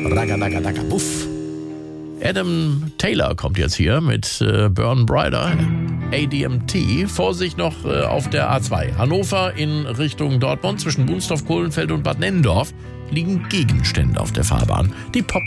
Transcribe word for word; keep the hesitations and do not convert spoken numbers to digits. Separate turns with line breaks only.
Ragadagadaga, buff. Adam Taylor kommt jetzt hier mit äh, Burn Brighter, A D M T. Vorsicht noch äh, auf der A zwei. Hannover in Richtung Dortmund zwischen Bunsdorf, Kohlenfeld und Bad Nennendorf liegen Gegenstände auf der Fahrbahn. Die Pop